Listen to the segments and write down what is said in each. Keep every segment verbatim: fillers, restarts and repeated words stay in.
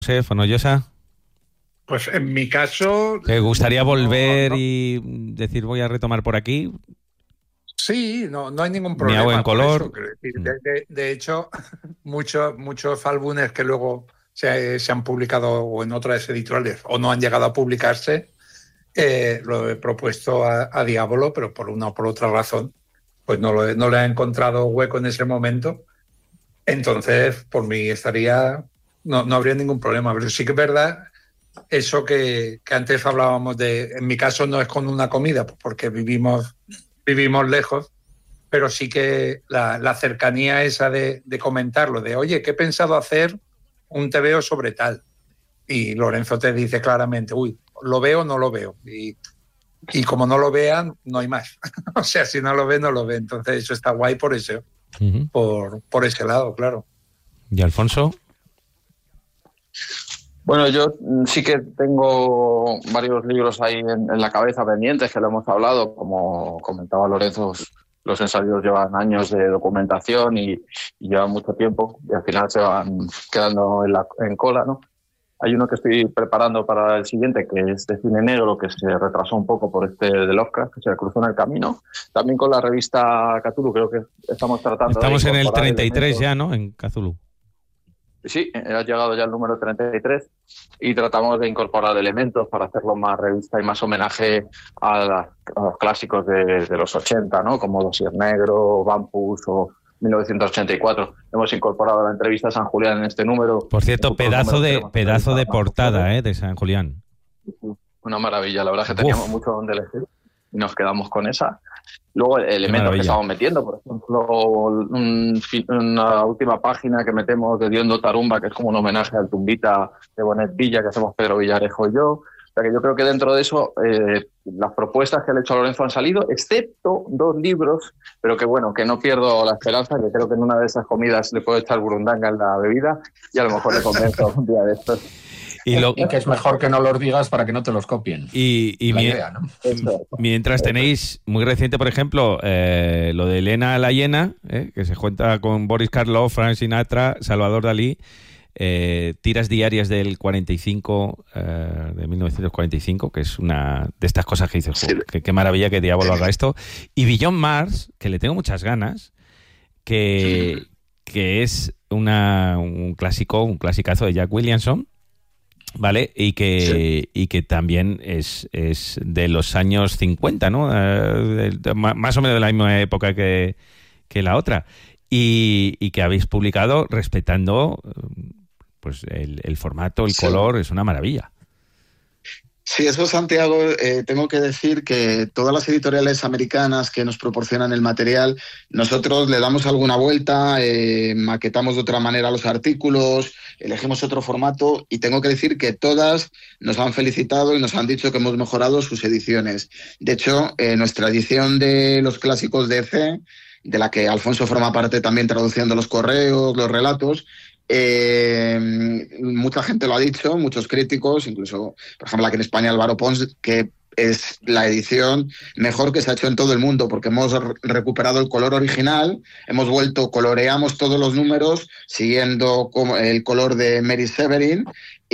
José Fonollosa? Pues en mi caso... ¿Te gustaría volver no, no, y decir voy a retomar por aquí? sí, no, no hay ningún ¿Me hago en problema por eso. color? Quiero decir, Mm. De, de- de hecho, muchos, muchos álbumes que luego se, se han publicado o en otras editoriales o no han llegado a publicarse, eh, lo he propuesto a, a Diablo, pero por una o por otra razón, pues no, lo he- no le he encontrado hueco en ese momento. Entonces, por mí estaría, no, no habría ningún problema. Pero sí que es verdad eso que, que antes hablábamos de, en mi caso no es con una comida, pues porque vivimos, vivimos lejos, pero sí que la, la cercanía esa de, de comentarlo, de oye, ¿qué he pensado hacer un tebeo sobre tal? Y Lorenzo te dice claramente, uy, ¿lo veo o no lo veo? Y, y como no lo vean, no hay más. O sea, si no lo ve, no lo ve. Entonces eso está guay por eso, Uh-huh. por, por ese lado, claro. ¿Y Alfonso? Bueno, yo sí que tengo varios libros ahí en, en la cabeza pendientes que lo hemos hablado, como comentaba Lorenzo, los ensayos llevan años de documentación y, y llevan mucho tiempo y al final se van quedando en, la, en cola, ¿no? Hay uno que estoy preparando para el siguiente, que es de cine negro, que se retrasó un poco por este de Lovecraft, que se cruzó en el camino. También con la revista Cthulhu creo que estamos tratando Estamos de en el treinta y tres elementos. ya, ¿no? En Cthulhu. Sí, ha llegado ya el número treinta y tres y tratamos de incorporar elementos para hacerlo más revista y más homenaje a, la, a los clásicos de, de los ochenta, ¿no? Como Dossier Negro, Vampus o mil novecientos ochenta y cuatro. Hemos incorporado la entrevista a San Julián en este número. Por cierto, pedazo de pedazo de portada, ¿eh? De San Julián. Una maravilla, la verdad es que teníamos Uf. mucho donde elegir y nos quedamos con esa. Luego, elementos que estamos metiendo, por ejemplo, un, una última página que metemos de Diondo Tarumba, que es como un homenaje al Tumbita de Bonet Villa, que hacemos Pedro Villarejo y yo. O sea que yo creo que dentro de eso, eh, las propuestas que le he hecho a Lorenzo han salido, excepto dos libros, pero que bueno, que no pierdo la esperanza, que creo que en una de esas comidas le puedo echar burundanga en la bebida y a lo mejor le convenzo un día de estos. Y, lo, y que es mejor que no los digas para que no te los copien. Y, y mi, idea, ¿no? Mientras tenéis, muy reciente, por ejemplo, eh, lo de Elena la Hiena, eh, que se cuenta con Boris Karloff, Frank Sinatra, Salvador Dalí, eh, tiras diarias del cuarenta y cinco, eh, de mil novecientos cuarenta y cinco, que es una de estas cosas que dices, sí. que, qué maravilla que Diablo haga esto. Y Beyond Mars, que le tengo muchas ganas, que, que es una, un clásico, un clasicazo de Jack Williamson, ¿vale? Y que, sí. y que también es, es de los años cincuenta, ¿no? Eh, de, más o menos de la misma época que, que la otra. Y, y que habéis publicado respetando pues el, el formato, el sí. color, es una maravilla. Sí, eso, Santiago, eh, tengo que decir que todas las editoriales americanas que nos proporcionan el material, nosotros le damos alguna vuelta, eh, maquetamos de otra manera los artículos, elegimos otro formato y tengo que decir que todas nos han felicitado y nos han dicho que hemos mejorado sus ediciones. De hecho, eh, nuestra edición de los clásicos de E C, de la que Alfonso forma parte también traduciendo los correos, los relatos, Eh, mucha gente lo ha dicho, muchos críticos, incluso, por ejemplo, aquí en España Álvaro Pons, que es la edición mejor que se ha hecho en todo el mundo, porque hemos re- recuperado el color original, hemos vuelto, coloreamos todos los números siguiendo el color de Mary Severin,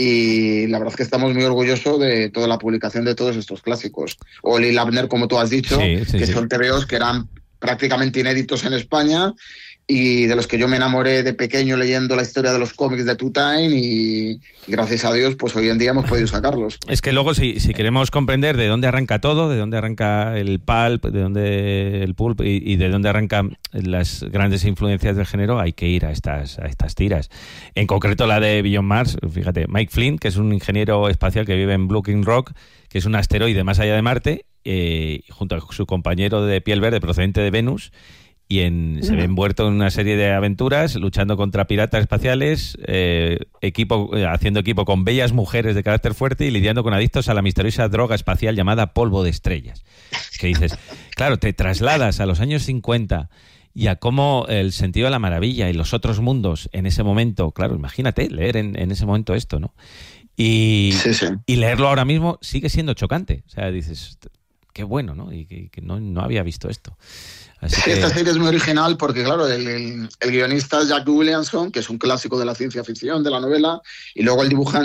y la verdad es que estamos muy orgullosos de toda la publicación de todos estos clásicos. Oli Labner, como tú has dicho, sí, sí, que sí. son tebeos que eran prácticamente inéditos en España, y de los que yo me enamoré de pequeño leyendo la historia de los cómics de Two Time, y gracias a Dios pues hoy en día hemos podido sacarlos. Es que luego si, si queremos comprender de dónde arranca todo, de dónde arranca el pulp, de dónde el pulp y, y de dónde arrancan las grandes influencias del género, hay que ir a estas, a estas tiras. En concreto la de Beyond Mars, fíjate, Mike Flynn, que es un ingeniero espacial que vive en Blue King Rock, que es un asteroide más allá de Marte, eh, junto a su compañero de piel verde procedente de Venus, y en, se ve envuelto en una serie de aventuras luchando contra piratas espaciales, eh, equipo, eh, haciendo equipo con bellas mujeres de carácter fuerte y lidiando con adictos a la misteriosa droga espacial llamada polvo de estrellas. Que dices, claro, te trasladas a los años cincuenta y a cómo el sentido de la maravilla y los otros mundos en ese momento, claro, imagínate leer en, en ese momento esto, ¿no? Y, sí, sí. y leerlo ahora mismo sigue siendo chocante. O sea, dices, qué bueno, ¿no? Y que, que no, no había visto esto. Así sí, que... esta serie es muy original porque, claro, el, el, el guionista es Jack Williamson, que es un clásico de la ciencia ficción, de la novela, y luego el dibujante